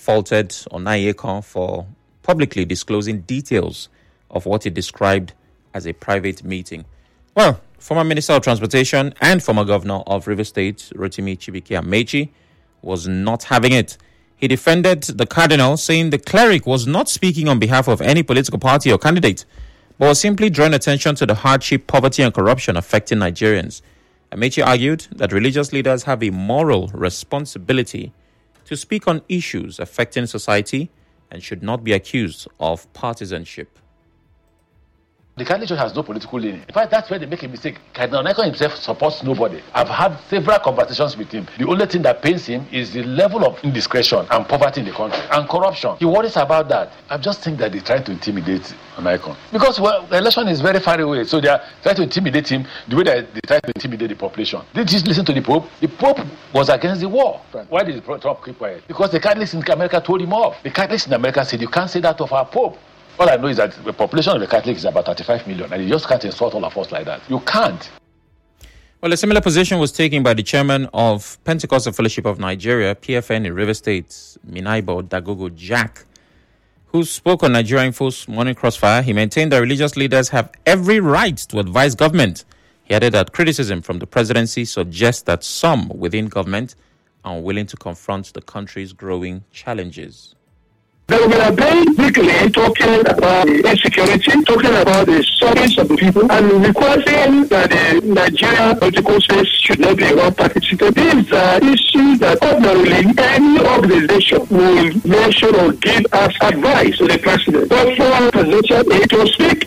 faulted Onaiyekan for publicly disclosing details of what he described as a private meeting. Well, former Minister of Transportation and former Governor of Rivers State, Rotimi Chibike Amechi, was not having it. He defended the Cardinal, saying the cleric was not speaking on behalf of any political party or candidate, but was simply drawing attention to the hardship, poverty, and corruption affecting Nigerians. Amechi argued that religious leaders have a moral responsibility to speak on issues affecting society and should not be accused of partisanship. The Catholic Church has no political leaning. In fact, that's where they make a mistake. Cardinal Onaiyekan himself supports nobody. I've had several conversations with him. The only thing that pains him is the level of indiscretion and poverty in the country and corruption. He worries about that. I just think that they try to intimidate Onaiyekan. Because, well, the election is very far away, so they are trying to intimidate him the way that they try to intimidate the population. Did you listen to the Pope? The Pope was against the war. Why did Trump keep quiet? Because the Catholics in America told him off. The Catholics in America said, you can't say that of our Pope. All I know is that the population of the Catholics is about 35 million, and you just can't insult all of us like that. You can't. Well, a similar position was taken by the chairman of Pentecostal Fellowship of Nigeria, PFN, in Rivers State, Minaibo Dagogo Jack, who spoke on Nigeria Info's Morning Crossfire. He maintained that religious leaders have every right to advise government. He added that criticism from the presidency suggests that some within government are unwilling to confront the country's growing challenges. They were basically talking about the insecurity, talking about the service of the people, and requesting that the Nigerian political space should not be a one-party system. These are issues that ordinarily any organization will mention or give as advice to the president. But for presidential aid to speak